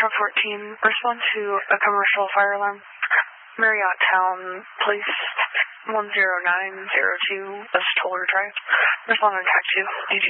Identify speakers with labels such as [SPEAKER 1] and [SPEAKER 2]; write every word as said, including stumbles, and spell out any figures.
[SPEAKER 1] Metro fourteen, respond to a commercial fire alarm. Marriott Town Police, one zero nine zero two, West Toller Drive. Respond on track two.